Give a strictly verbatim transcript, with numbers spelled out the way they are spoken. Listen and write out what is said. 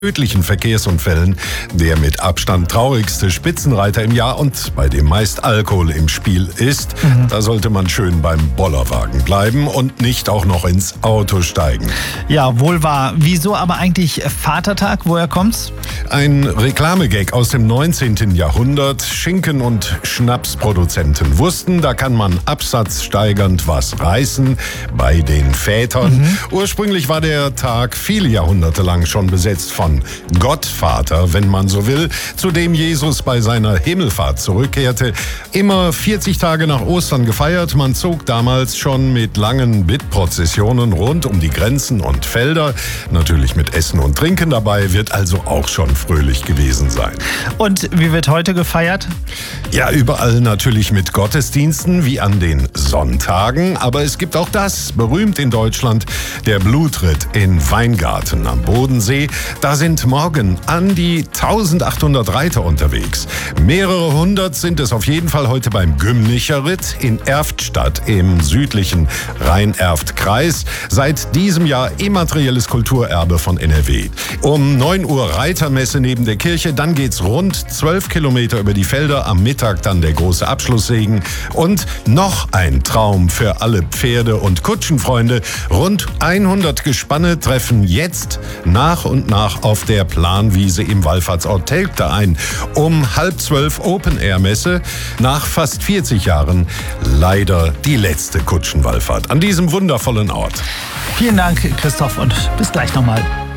tödlichen Verkehrsunfällen der mit Abstand traurigste Spitzenreiter im Jahr und bei dem meist Alkohol im Spiel ist. Mhm. Da sollte man schön beim Bollerwagen bleiben und nicht auch noch ins Auto steigen. Ja, wohl wahr. Wieso aber eigentlich Vatertag? Woher kommt's? Ein Reklamegag aus dem neunzehnten Jahrhundert. Schinken- und Schnapsproduzenten wussten, da kann man absatzsteigernd was reißen bei den Vätern. Mhm. Ursprünglich war der Tag viele Jahrhunderte lang schon besetzt von Gottvater, wenn man so will, zu dem Jesus bei seiner Himmelfahrt zurückkehrte. Immer vierzig Tage nach Ostern gefeiert. Man zog damals schon mit langen Bittprozessionen rund um die Grenzen und Felder. Natürlich mit Essen und Trinken dabei, wird also auch schon fröhlich gewesen sein. Und wie wird heute gefeiert? Ja, überall natürlich mit Gottesdiensten, wie an den Sonntagen. Aber es gibt auch das, berühmt in Deutschland, der Blutritt in Weingarten am Bodensee. Da sind morgen an die eintausendachthundert Reiter unterwegs. Mehrere hundert sind es auf jeden Fall heute beim Gümnicher Ritt in Erftstadt im südlichen Rhein-Erft-Kreis. Seit diesem Jahr immaterielles Kulturerbe von N R W. Um neun Uhr Reitermesse neben der Kirche, dann geht's rund zwölf Kilometer über die Felder, am Mittag dann der große Abschlusssegen und noch ein Traum für alle Pferde- und Kutschenfreunde. Rund hundert Gespanne treffen jetzt nach und nach auf der Planwiese im Wallfahrtsort Telgte ein. Um halb zwölf Open-Air-Messe. Nach fast vierzig Jahren leider die letzte Kutschenwallfahrt an diesem wundervollen Ort. Vielen Dank, Christoph, und bis gleich nochmal.